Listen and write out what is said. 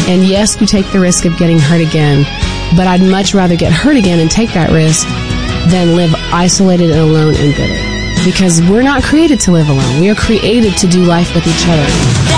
And yes, you take the risk of getting hurt again, but I'd much rather get hurt again and take that risk than live isolated and alone and bitter. Because we're not created to live alone. We are created to do life with each other.